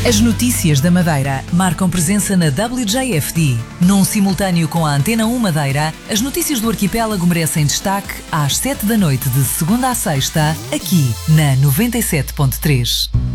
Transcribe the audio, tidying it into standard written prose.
As notícias da Madeira marcam presença na WJFD. Num simultâneo com a Antena 1 Madeira, as notícias do arquipélago merecem destaque às 7 da noite de segunda a sexta, aqui na 97.3.